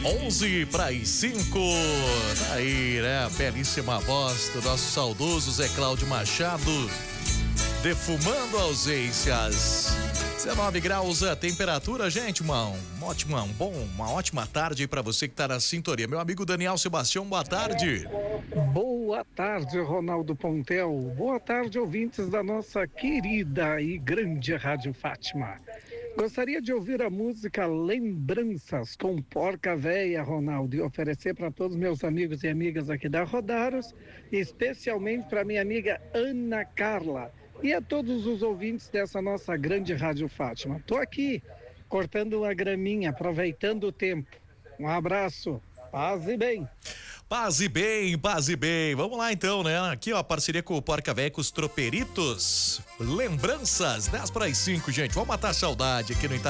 11 para as 5. Aí, né? A belíssima voz do nosso saudoso Zé Cláudio Machado. Defumando ausências. 19 graus a temperatura, gente, uma ótima tarde para você que tá na sintonia. Meu amigo Daniel Sebastião, boa tarde. Boa tarde, Ronaldo Pontel. Boa tarde, ouvintes da nossa querida e grande Rádio Fátima. Gostaria de ouvir a música Lembranças com Porca Véia, Ronaldo, e oferecer para todos meus amigos e amigas aqui da Rodaros, especialmente para minha amiga Ana Carla e a todos os ouvintes dessa nossa grande Rádio Fátima. Estou aqui cortando uma graminha, aproveitando o tempo. Um abraço, paz e bem. Paz e bem, paz e bem. Vamos lá então, né? Aqui, ó, parceria com o Porca Véia, com os Troperitos. Lembranças, 10 para as 5, gente. Vamos matar a saudade aqui no Ita